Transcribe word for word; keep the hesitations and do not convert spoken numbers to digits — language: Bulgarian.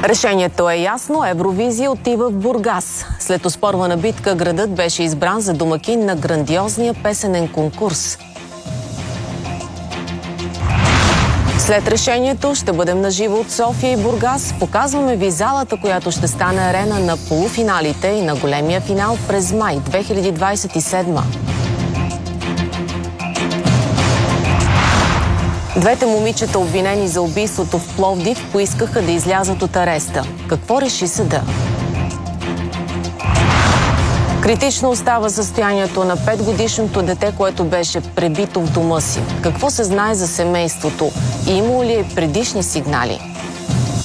Решението е ясно. Евровизия отива в Бургас. След оспорвана битка, градът беше избран за домакин на грандиозния песенен конкурс. След решението ще бъдем наживо от София и Бургас. Показваме ви залата, която ще стане арена на полуфиналите и на големия финал през май две хиляди двадесет и седма. Двете момичета, обвинени за убийството в Пловдив, поискаха да излязат от ареста. Какво реши съда? Критично остава състоянието на петгодишното дете, което беше пребито в дома си. Какво се знае за семейството? И има ли предишни сигнали?